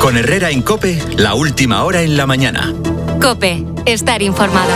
Con Herrera en COPE, la última hora en la mañana. COPE, estar informado.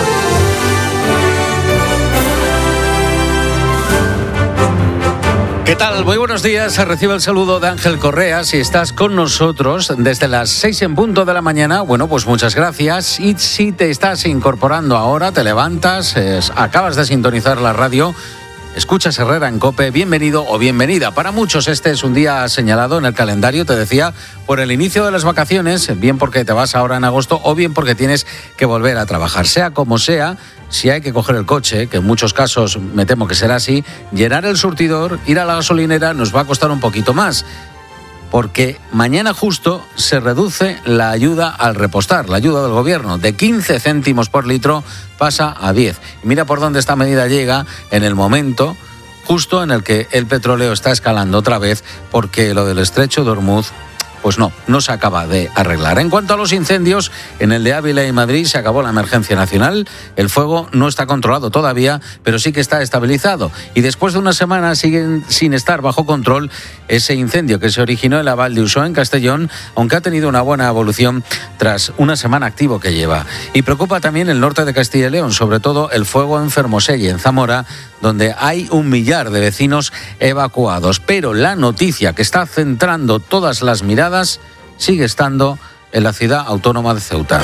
¿Qué tal? Muy buenos días. Recibe el saludo de Ángel Correa. Si estás con nosotros desde las 6 en punto de la mañana, bueno, pues muchas gracias. Y si te estás incorporando ahora, te levantas, acabas de sintonizar la radio, escuchas Herrera en COPE, bienvenido o bienvenida. Para muchos este es un día señalado en el calendario, te decía, por el inicio de las vacaciones, bien porque te vas ahora en agosto o bien porque tienes que volver a trabajar. Sea como sea, si hay que coger el coche, que en muchos casos me temo que será así, llenar el surtidor, ir a la gasolinera nos va a costar un poquito más. Porque mañana justo se reduce la ayuda al repostar, la ayuda del gobierno, de 15 céntimos por litro pasa a 10. Y mira por dónde esta medida llega en el momento justo en el que el petróleo está escalando otra vez, porque lo del estrecho de Ormuz, pues no se acaba de arreglar. En cuanto a los incendios, en el de Ávila y Madrid se acabó la emergencia nacional. El fuego no está controlado todavía, pero sí que está estabilizado. Y después de una semana siguen sin estar bajo control ese incendio que se originó en la Val d'Uixó, en Castellón, aunque ha tenido una buena evolución tras una semana activo que lleva. Y preocupa también el norte de Castilla y León, sobre todo el fuego en Fermoselle, en Zamora, donde hay 1 millar de vecinos evacuados. Pero la noticia que está centrando todas las miradas sigue estando en la ciudad autónoma de Ceuta.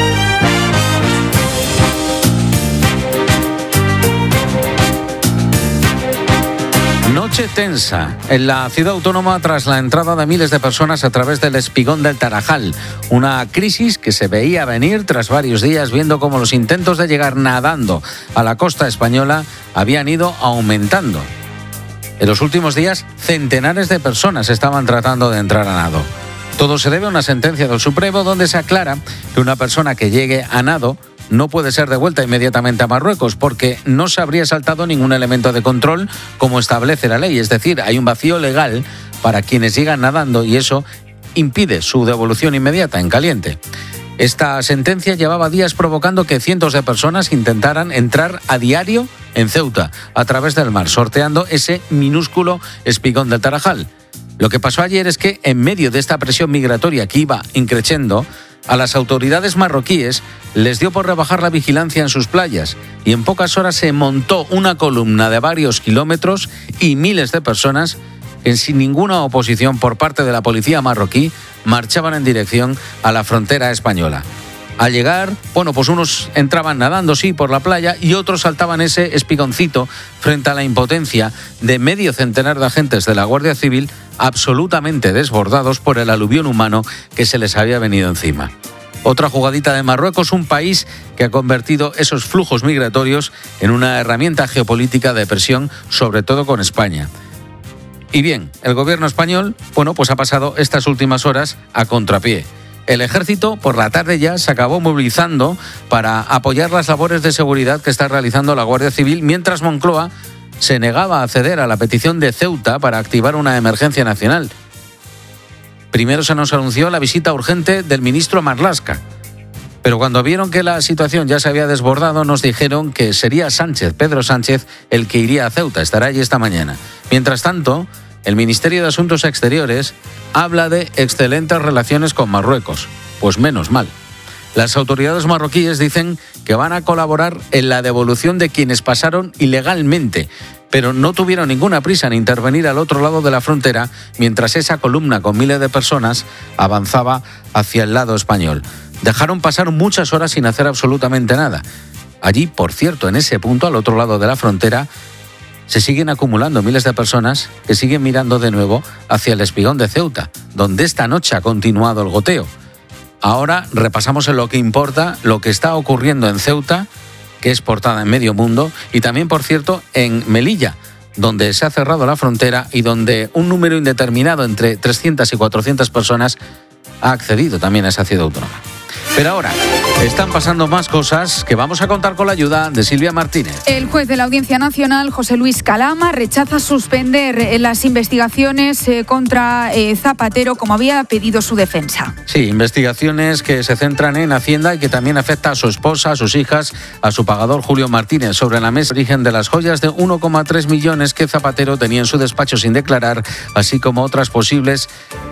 Noche tensa en la ciudad autónoma tras la entrada de miles de personas a través del espigón del Tarajal. Una crisis que se veía venir tras varios días, viendo cómo los intentos de llegar nadando a la costa española habían ido aumentando. En los últimos días, centenares de personas estaban tratando de entrar a nado. Todo se debe a una sentencia del Supremo donde se aclara que una persona que llegue a nado no puede ser devuelta inmediatamente a Marruecos porque no se habría saltado ningún elemento de control como establece la ley. Es decir, hay un vacío legal para quienes llegan nadando y eso impide su devolución inmediata en caliente. Esta sentencia llevaba días provocando que cientos de personas intentaran entrar a diario en Ceuta a través del mar, sorteando ese minúsculo espigón del Tarajal. Lo que pasó ayer es que en medio de esta presión migratoria que iba increciendo, a las autoridades marroquíes les dio por rebajar la vigilancia en sus playas y en pocas horas se montó una columna de varios kilómetros y miles de personas que sin ninguna oposición por parte de la policía marroquí marchaban en dirección a la frontera española. Al llegar, pues unos entraban nadando, sí, por la playa y otros saltaban ese espigoncito frente a la impotencia de medio centenar de agentes de la Guardia Civil absolutamente desbordados por el aluvión humano que se les había venido encima. Otra jugadita de Marruecos, un país que ha convertido esos flujos migratorios en una herramienta geopolítica de presión, sobre todo con España. Y bien, el gobierno español, pues ha pasado estas últimas horas a contrapié. El ejército por la tarde ya se acabó movilizando para apoyar las labores de seguridad que está realizando la Guardia Civil, mientras Moncloa se negaba a ceder a la petición de Ceuta para activar una emergencia nacional. Primero se nos anunció la visita urgente del ministro Marlaska, pero cuando vieron que la situación ya se había desbordado nos dijeron que sería Pedro Sánchez, el que iría a Ceuta, estará allí esta mañana. Mientras tanto, el Ministerio de Asuntos Exteriores habla de excelentes relaciones con Marruecos. Pues menos mal. Las autoridades marroquíes dicen que van a colaborar en la devolución de quienes pasaron ilegalmente, pero no tuvieron ninguna prisa en intervenir al otro lado de la frontera mientras esa columna con miles de personas avanzaba hacia el lado español. Dejaron pasar muchas horas sin hacer absolutamente nada. Allí, por cierto, en ese punto, al otro lado de la frontera, se siguen acumulando miles de personas que siguen mirando de nuevo hacia el espigón de Ceuta, donde esta noche ha continuado el goteo. Ahora repasamos en lo que importa, lo que está ocurriendo en Ceuta, que es portada en medio mundo, y también, por cierto, en Melilla, donde se ha cerrado la frontera y donde un número indeterminado, entre 300 y 400 personas, ha accedido también a esa ciudad autónoma. Pero ahora están pasando más cosas que vamos a contar con la ayuda de Silvia Martínez. El juez de la Audiencia Nacional, José Luis Calama, rechaza suspender las investigaciones contra Zapatero, como había pedido su defensa. Sí, investigaciones que se centran en Hacienda y que también afecta a su esposa, a sus hijas, a su pagador Julio Martínez. Sobre la mesa, el origen de las joyas de 1,3 millones que Zapatero tenía en su despacho sin declarar, así como otras posibles